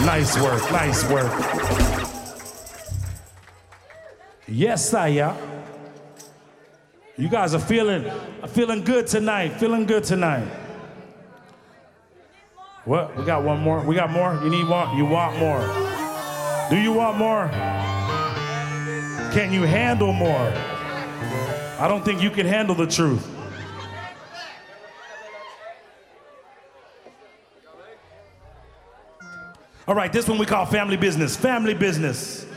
Nice work, nice work. Yes, Saya. You guys are feeling good tonight, feeling good tonight. What? We got one more? We got more? You need more? You want more? Do you want more? Can you handle more? I don't think you can handle the truth. All right, this one we call family business. Family business.